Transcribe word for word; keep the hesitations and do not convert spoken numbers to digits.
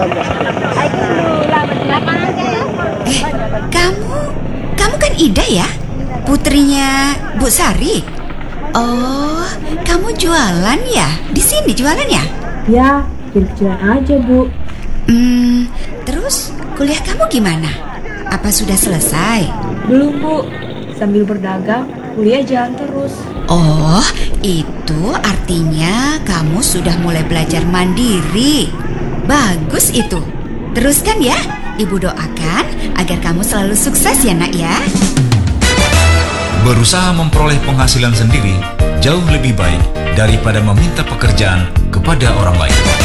Eh, kamu, kamu kan Ida ya? Putrinya Bu Sari? Oh, kamu jualan ya? Di sini jualan ya? Ya, kecil-kecilan aja, Bu. Hmm, terus kuliah kamu gimana? Apa sudah selesai? Belum, Bu. Sambil berdagang, kuliah jalan terus. Oh, itu artinya kamu sudah mulai belajar mandiri. Bagus itu. Teruskan ya. Ibu doakan agar kamu selalu sukses ya, Nak ya. Berusaha memperoleh penghasilan sendiri jauh lebih baik daripada meminta pekerjaan kepada orang lain.